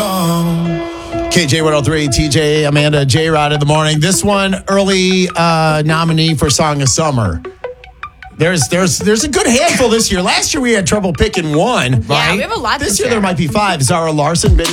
KJ 103, TJ, Amanda, J-Rod in the morning. This one, early nominee for Song of Summer. There's a good handful this year. Last year we had trouble picking one. Yeah, we have a lot This year there might be five. Zara Larson,